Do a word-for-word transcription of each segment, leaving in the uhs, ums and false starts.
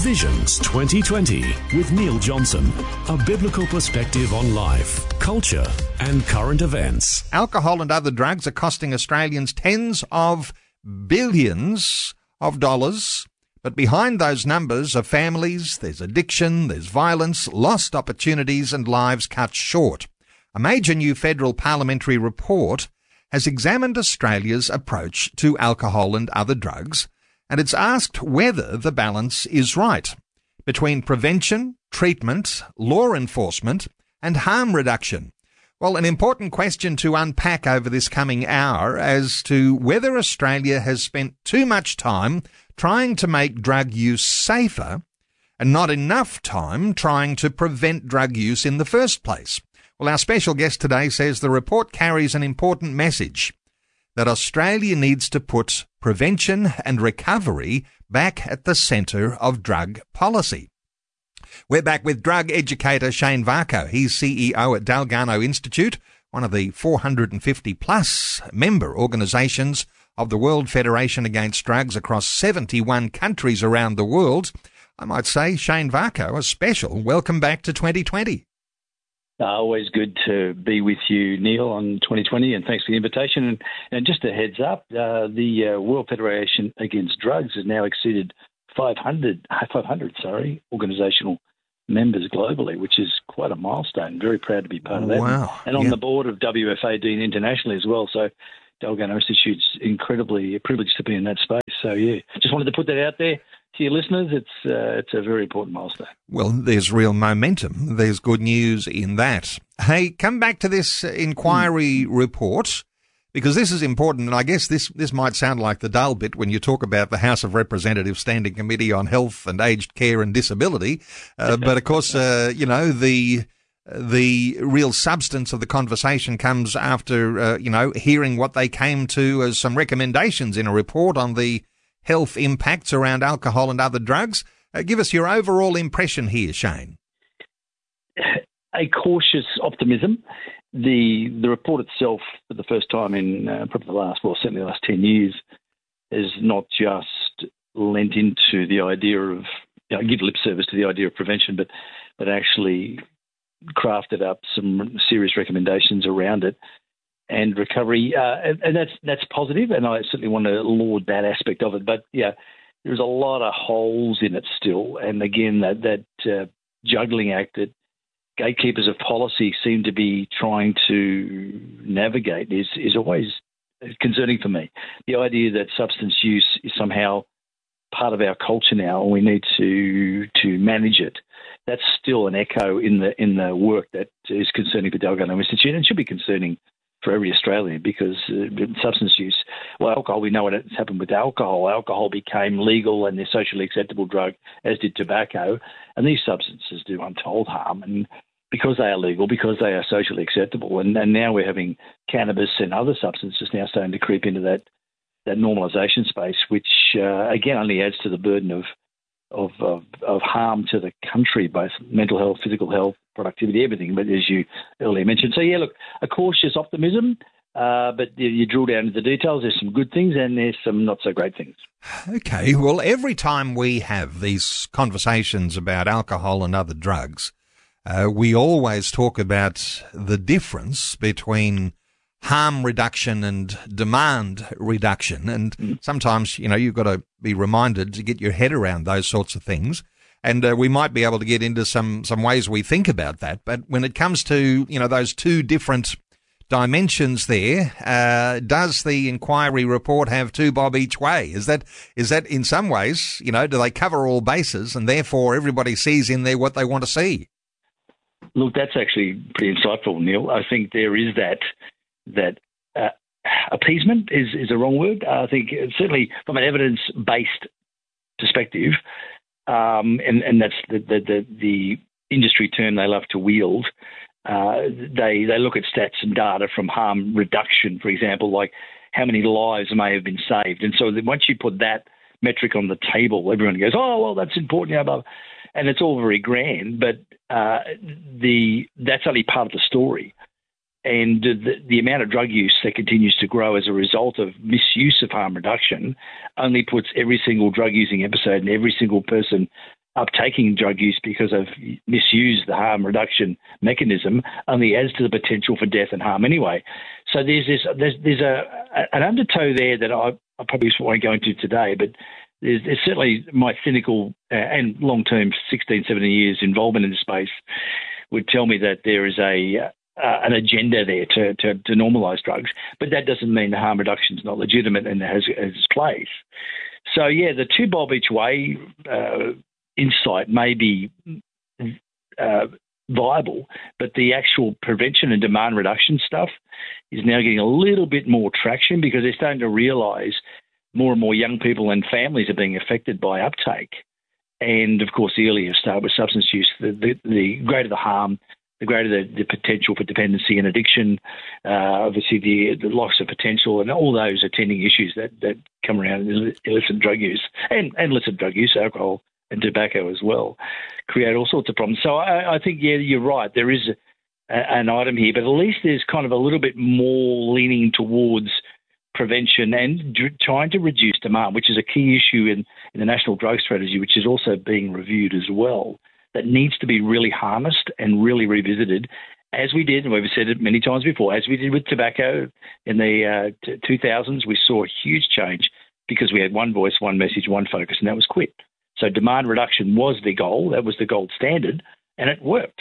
Visions twenty twenty with Neil Johnson. A biblical perspective on life, culture and current events. Alcohol and other drugs are costing Australians tens of billions of dollars. But behind those numbers are families, there's addiction, there's violence, lost opportunities and lives cut short. A major new federal parliamentary report has examined Australia's approach to alcohol and other drugs, and it's asked whether the balance is right between prevention, treatment, law enforcement and harm reduction. Well, an important question to unpack over this coming hour as to whether Australia has spent too much time trying to make drug use safer and not enough time trying to prevent drug use in the first place. Well, our special guest today says the report carries an important message that Australia needs to put prevention and recovery back at the centre of drug policy. We're back with drug educator Shane Varcoe. He's C E O at Dalgarno Institute, one of the four hundred fifty plus member organisations of the World Federation Against Drugs across seventy-one countries around the world. I might say, Shane Varcoe, a special welcome back to twenty twenty. Uh, always good to be with you, Neil, on twenty twenty, and thanks for the invitation. And, and just a heads up, uh, the uh, World Federation Against Drugs has now exceeded five hundred, five hundred sorry, organisational members globally, which is quite a milestone. Very proud to be part of that. Wow. And on yeah. the board of W F A D internationally as well. So Dalgarno Institute's incredibly privileged to be in that space. So, yeah, just wanted to put that out there to your listeners. It's uh, it's a very important milestone. Well, there's real momentum. There's good news in that. Hey, come back to this inquiry mm. report, because this is important, and I guess this, this might sound like the dull bit when you talk about the House of Representatives Standing Committee on Health and Aged Care and Disability. Uh, but, of course, uh, you know, the the real substance of the conversation comes after, uh, you know, hearing what they came to as some recommendations in a report on the health impacts around alcohol and other drugs. Uh, give us your overall impression here, Shane. A cautious optimism. The the report itself, for the first time in uh, probably the last, well, certainly the last ten years, has not just lent into the idea of, you know, give lip service to the idea of prevention, but but actually crafted up some serious recommendations around it and recovery, uh, and, and that's that's positive, and I certainly want to laud that aspect of it. But yeah, there's a lot of holes in it still, and again, that that uh, juggling act that gatekeepers of policy seem to be trying to navigate is is always concerning for me. The idea that substance use is somehow part of our culture now, and we need to to manage it. That's still an echo in the in the work that is concerning for Dalgarno Institute, and should be concerning for every Australian, because uh, substance use, well, alcohol, we know what has happened with alcohol. Alcohol became legal and a socially acceptable drug, as did tobacco, and these substances do untold harm. And because they are legal, because they are socially acceptable, and, and now we're having cannabis and other substances now starting to creep into that that normalisation space, which uh, again only adds to the burden of Of, of of harm to the country, both mental health, physical health, productivity, everything. But as you earlier mentioned, so yeah, look, a cautious optimism, uh, but you, you drill down into the details. There's some good things and there's some not so great things. Okay, well, every time we have these conversations about alcohol and other drugs, uh, we always talk about the difference between harm reduction and demand reduction. And mm. sometimes, you know, you've got to be reminded to get your head around those sorts of things. And uh, we might be able to get into some, some ways we think about that. But when it comes to, you know, those two different dimensions there, uh, does the inquiry report have two bob each way? Is that, is that in some ways, you know, do they cover all bases and therefore everybody sees in there what they want to see? Look, that's actually pretty insightful, Neil. I think there is that that uh, appeasement is, is a wrong word. Uh, I think certainly from an evidence-based perspective, um, and, and that's the, the, the, the industry term they love to wield, uh, they, they look at stats and data from harm reduction, for example, like how many lives may have been saved. And so once you put that metric on the table, everyone goes, oh, well, that's important. Yeah, blah. And it's all very grand, but uh, the that's only part of the story. And the, the amount of drug use that continues to grow as a result of misuse of harm reduction only puts every single drug-using episode and every single person uptaking drug use because they've misused the harm reduction mechanism only adds to the potential for death and harm anyway. So there's this there's there's a an undertow there that I, I probably won't go into today, but there's, there's certainly my cynical uh, and long-term sixteen, seventeen years involvement in the space would tell me that there is a uh, an agenda there to, to, to normalise drugs, but that doesn't mean the harm reduction is not legitimate and has, has its place. So, yeah, the two bob each way uh, insight may be uh, viable, but the actual prevention and demand reduction stuff is now getting a little bit more traction because they're starting to realise more and more young people and families are being affected by uptake. And, of course, the earlier you start with substance use, the, the, the greater the harm, the greater the, the potential for dependency and addiction, uh, obviously the, the loss of potential and all those attending issues that, that come around in illicit drug use and, and illicit drug use, alcohol and tobacco as well, create all sorts of problems. So I, I think, yeah, you're right. There is a, an item here, but at least there's kind of a little bit more leaning towards prevention and d- trying to reduce demand, which is a key issue in, in the National Drug Strategy, which is also being reviewed as well, that needs to be really harnessed and really revisited, as we did, and we've said it many times before, as we did with tobacco in the uh, two thousands, we saw a huge change because we had one voice, one message, one focus, and that was quit. So demand reduction was the goal. That was the gold standard, and it worked.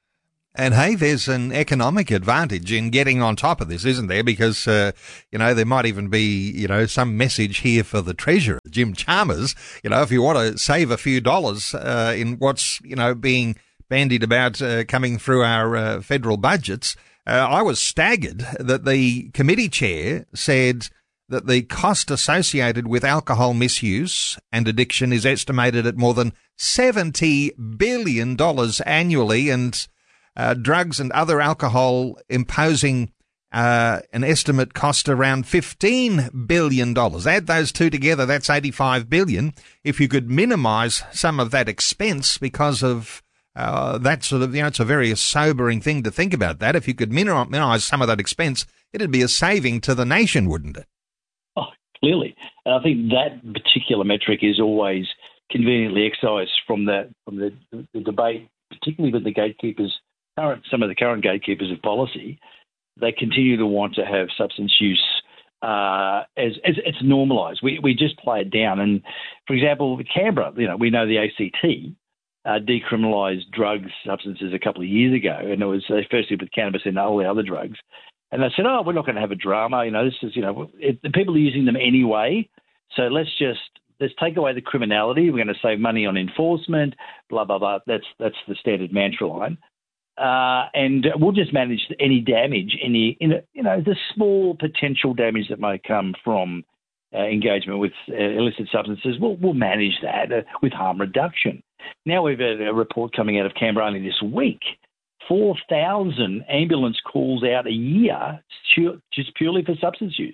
And, hey, there's an economic advantage in getting on top of this, isn't there? Because, uh, you know, there might even be, you know, some message here for the Treasurer, Jim Chalmers. You know, if you want to save a few dollars uh, in what's, you know, being bandied about uh, coming through our uh, federal budgets, uh, I was staggered that the committee chair said that the cost associated with alcohol misuse and addiction is estimated at more than seventy billion dollars annually, and Uh, drugs and other alcohol imposing uh, an estimate cost around fifteen billion dollars. Add those two together, that's eighty-five billion dollars. If you could minimise some of that expense because of uh, that sort of, you know, it's a very sobering thing to think about that. If you could minimise some of that expense, it'd be a saving to the nation, wouldn't it? Oh, clearly. And I think that particular metric is always conveniently excised from the, from the, the debate, particularly with the gatekeepers. Current, some of the current gatekeepers of policy, they continue to want to have substance use uh, as, as it's normalised. We we just play it down. And, for example, Canberra, you know, we know the A C T uh, decriminalised drugs, substances a couple of years ago, and it was they first did with cannabis and all the other drugs. And they said, oh, we're not going to have a drama. You know, this is, you know, it, the people are using them anyway, so let's just let's take away the criminality. We're going to save money on enforcement. Blah blah blah. That's that's the standard mantra line. Uh, and we'll just manage any damage, any you know, the small potential damage that may come from uh, engagement with uh, illicit substances. We'll, we'll manage that uh, with harm reduction. Now we've had a report coming out of Canberra only this week, four thousand ambulance calls out a year just purely for substance use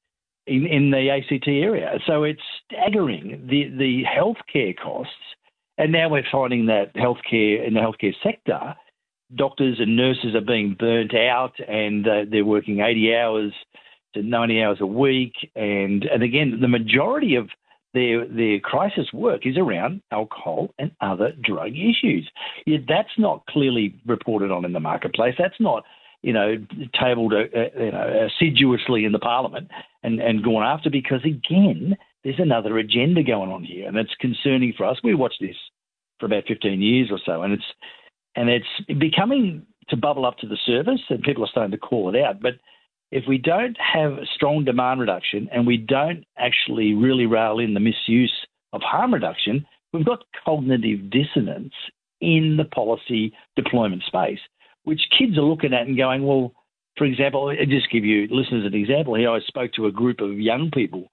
in, in the A C T area. So it's staggering, the, the healthcare costs. And now we're finding that healthcare in the healthcare sector, doctors and nurses are being burnt out and uh, they're working eighty hours to ninety hours a week. And, and again, the majority of their, their crisis work is around alcohol and other drug issues. Yet that's not clearly reported on in the marketplace. That's not, you know, tabled uh, you know, assiduously in the parliament and, and gone after because, again, there's another agenda going on here. And it's concerning for us. We watched this for about fifteen years or so, and it's And it's becoming to bubble up to the surface, and people are starting to call it out. But if we don't have a strong demand reduction and we don't actually really rail in the misuse of harm reduction, we've got cognitive dissonance in the policy deployment space, which kids are looking at and going, well, for example, I'll just give you listeners an example here. I spoke to a group of young people,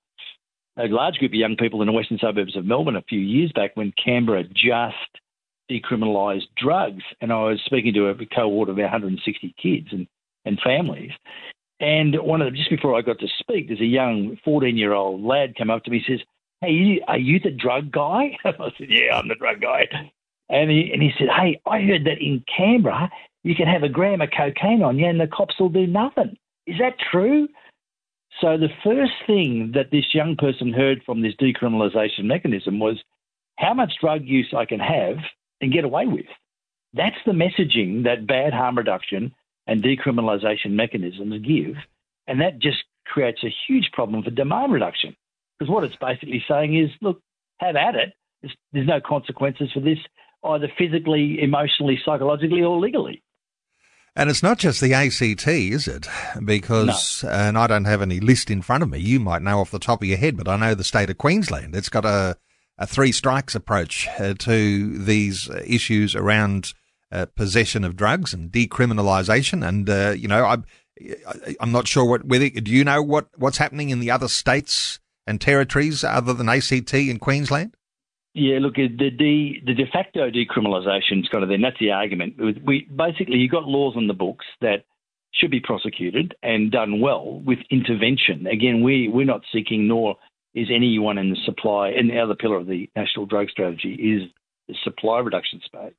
a large group of young people in the western suburbs of Melbourne a few years back when Canberra just decriminalised drugs, and I was speaking to a cohort of about one hundred sixty kids and, and families. And one of them, just before I got to speak, there's a young fourteen-year-old lad come up to me and says, hey, you, are you the drug guy? I said, yeah, I'm the drug guy. And he, and he said, hey, I heard that in Canberra you can have a gram of cocaine on you and the cops will do nothing. Is that true? So the first thing that this young person heard from this decriminalisation mechanism was, how much drug use I can have and get away with. That's the messaging that bad harm reduction and decriminalisation mechanisms give, and that just creates a huge problem for demand reduction, because what it's basically saying is, look, have at it. There's, there's no consequences for this, either physically, emotionally, psychologically, or legally. And it's not just the A C T, is it? Because, no. And I don't have any list in front of me. You might know off the top of your head, but I know the state of Queensland, it's got a, a three strikes approach uh, to these issues around uh, possession of drugs and decriminalisation. And, uh, you know, I, I'm not sure what, whether, do you know what, what's happening in the other states and territories other than A C T in Queensland? Yeah, look, the de, the de facto decriminalisation is kind of there, and that's the argument. We basically, you've got laws on the books that should be prosecuted and done well with intervention. Again, we, we're not seeking, nor is anyone in the supply, and the other pillar of the National Drug Strategy is the supply reduction space.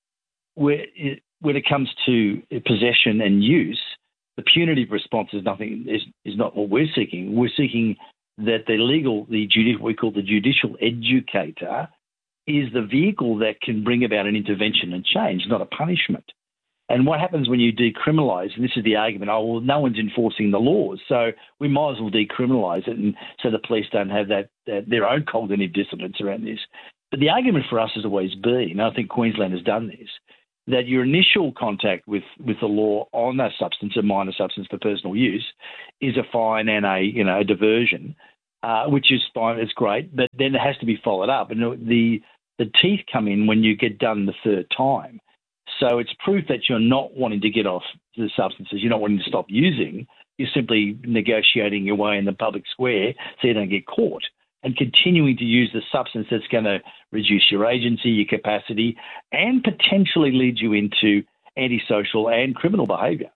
Where it, when it comes to possession and use, the punitive response is nothing, is, is not what we're seeking. We're seeking that the legal, the judicial, we call the judicial educator, is the vehicle that can bring about an intervention and change, not a punishment. And what happens when you decriminalise, and this is the argument, oh, well, no one's enforcing the laws, so we might as well decriminalise it, and so the police don't have that, that their own cognitive dissonance around this. But the argument for us has always been, and I think Queensland has done this, that your initial contact with, with the law on a substance, a minor substance for personal use, is a fine and a you know a diversion, uh, which is fine, it's great, but then it has to be followed up, and the the teeth come in when you get done the third time. So it's proof that you're not wanting to get off the substances, you're not wanting to stop using, you're simply negotiating your way in the public square so you don't get caught, and continuing to use the substance that's going to reduce your agency, your capacity, and potentially lead you into antisocial and criminal behaviour.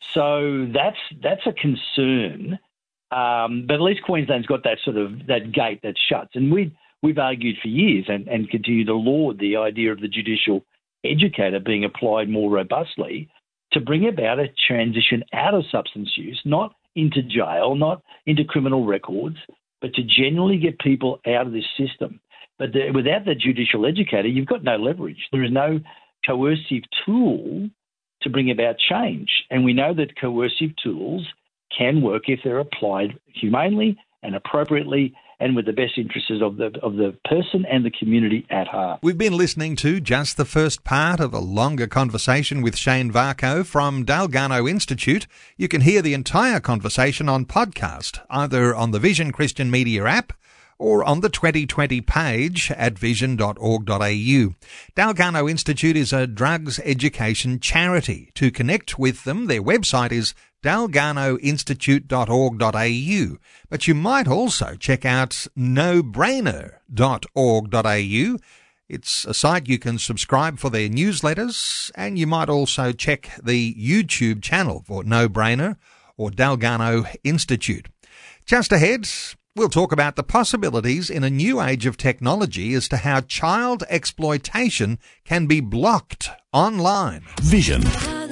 So that's that's a concern. Um, but at least Queensland's got that sort of that gate that shuts. And we, we've argued for years and, and continue to laud the idea of the judicial educator being applied more robustly to bring about a transition out of substance use, not into jail, not into criminal records, but to genuinely get people out of this system. But the, without the judicial educator, you've got no leverage. There is no coercive tool to bring about change. And we know that coercive tools can work if they're applied humanely and appropriately and with the best interests of the of the person and the community at heart. We've been listening to just the first part of a longer conversation with Shane Varcoe from Dalgarno Institute. You can hear the entire conversation on podcast, either on the Vision Christian Media app or on the twenty twenty page at vision dot org dot a u. Dalgarno Institute is a drugs education charity. To connect with them, their website is dalgarno institute dot org dot a u. But you might also check out no brainer dot org dot a u. It's a site you can subscribe for their newsletters, and you might also check the YouTube channel for No Brainer or Dalgarno Institute. Just ahead, we'll talk about the possibilities in a new age of technology as to how child exploitation can be blocked online. Vision